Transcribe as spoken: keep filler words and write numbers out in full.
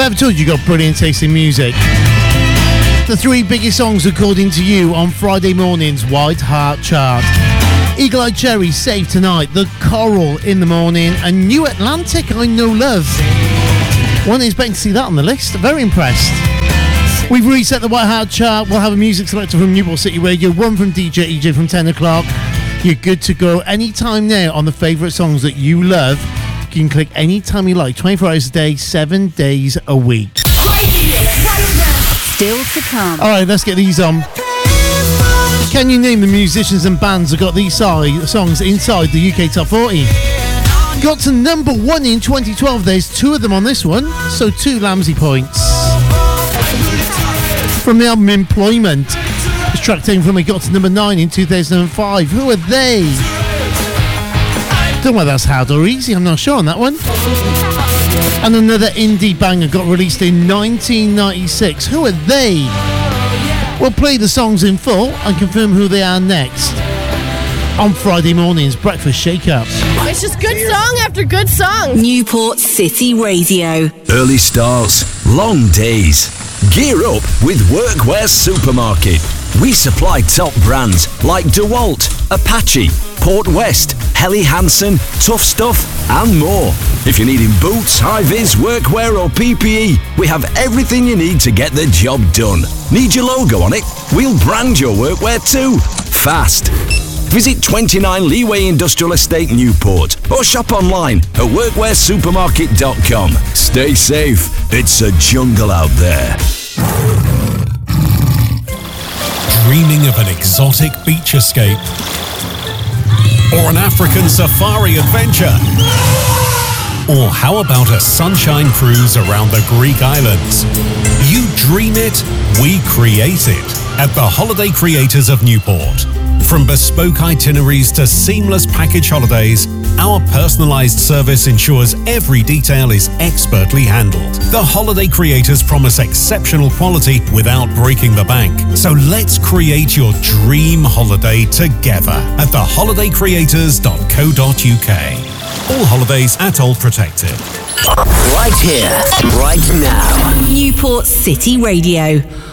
ever told you, you got brilliant taste in music. The three biggest songs according to you on Friday morning's White Heart Chart. Eagle Eye Cherry, Save Tonight, The Coral in the morning, and New Atlantic, I Know Love. One expecting to see that on the list. Very impressed. We've reset the White Heart Chart. We'll have a music selector from Newport City Radio, one from D J E J from ten o'clock. You're good to go anytime now on the favourite songs that you love. You can click anytime you like, twenty-four hours a day, seven days a week. Still to come. Alright, let's get these on. Can you name the musicians and bands that got these songs inside the U K Top forty? Got to number one in twenty twelve. There's two of them on this one, so two Lamsey points. From the album Employment, this track taken from it got to number nine in two thousand five. Who are they? Don't know whether that's hard or easy, I'm not sure on that one. And another indie banger got released in nineteen ninety-six. Who are they? We'll play the songs in full and confirm who they are next on Friday morning's Breakfast Shake-Up. It's just good song after good song. Newport City Radio. Early starts, long days. Gear up with Workwear Supermarket. We supply top brands like DeWalt, Apache, Port West, Helly Hansen, Tough Stuff, and more. If you're needing boots, high-vis, workwear or P P E, we have everything you need to get the job done. Need your logo on it? We'll brand your workwear too. Fast. Visit twenty-nine Leeway Industrial Estate Newport or shop online at workwear supermarket dot com. Stay safe. It's a jungle out there. Dreaming of an exotic beach escape? Or an African safari adventure? Or how about a sunshine cruise around the Greek islands? You dream it, we create it at the Holiday Creators of Newport. From bespoke itineraries to seamless package holidays, our personalised service ensures every detail is expertly handled. The Holiday Creators promise exceptional quality without breaking the bank. So let's create your dream holiday together at the holiday creators dot co dot uk. All holidays at all protected. Right here, right now. Newport City Radio.